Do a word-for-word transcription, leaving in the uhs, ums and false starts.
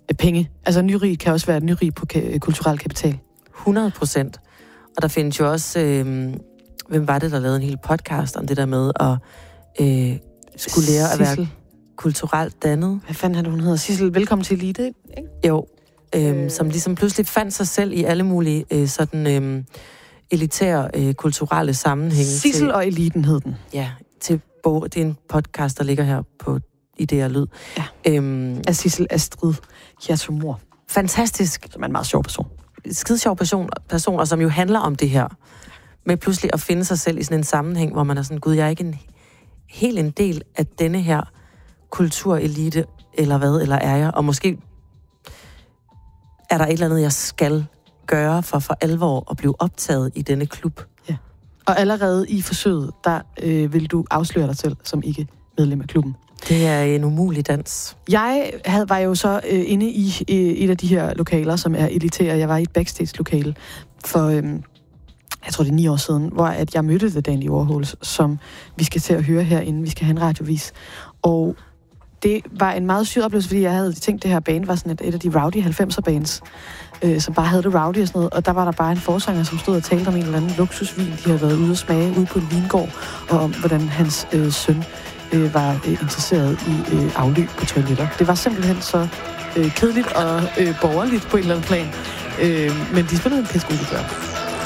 penge. Altså nyrig kan også være nyrig på ka- kulturel kapital. hundrede procent. Og der findes jo også, øh, hvem var det, der lavede en hel podcast om det der med at øh, skulle lære at være kulturelt dannet. Hvad fanden er det, hun hedder? Sissel, velkommen til Elite, ikke? Jo, øh, øh. som ligesom pludselig fandt sig selv i alle mulige øh, sådan øh, elitære øh, kulturelle sammenhænge. Sissel til, og Eliten hed den. Ja, til bog. Det er en podcast, der ligger her på Idé og Lyd. Ja. Øhm, af Sissel Astrid Hjertomor. Fantastisk. Som er en meget sjov person. Skide sjov person, person, og som jo handler om det her. Med pludselig at finde sig selv i sådan en sammenhæng, hvor man er sådan, gud, jeg er ikke en helt en del af denne her kulturelite, eller hvad, eller er jeg? Og måske er der et eller andet, jeg skal gøre for for alvor at blive optaget i denne klub. Ja. Og allerede i forsøget, der øh, vil du afsløre dig selv som ikke medlem af klubben. Det er en umulig dans. Jeg havde, var jo så øh, inde i øh, et af de her lokaler, som er elitære. Jeg var i et backstage-lokale for, øh, jeg tror det er ni år siden, hvor at jeg mødte The Dandy Warhols, som vi skal til at høre herinde. Vi skal have en radiovis. Og det var en meget syg oplevelse, fordi jeg havde tænkt, det her band var sådan et, et af de rowdy halvfemser bands, øh, som bare havde det rowdy og sådan noget. Og der var der bare en forsanger, som stod og talte om en eller anden luksusvin, de havde været ude at smage ude på en vingård, og om hvordan hans øh, søn øh, var øh, interesseret i øh, afløb på toiletter. Det var simpelthen så øh, kedeligt og øh, borgerligt på en eller anden plan. Øh, men de spillede en pisse god